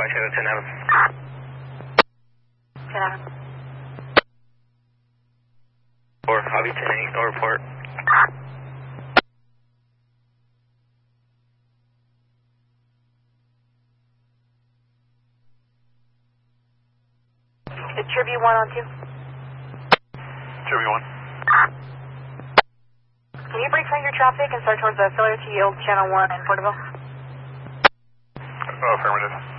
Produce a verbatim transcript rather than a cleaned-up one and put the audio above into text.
Goodbye, Shadow ten Adam. ten Adam. Or Hobby ten eight, no report. It's Tribute one on two. Tribute one. Can you break your traffic and start towards the failure to yield channel one in Porterville? Oh, affirmative.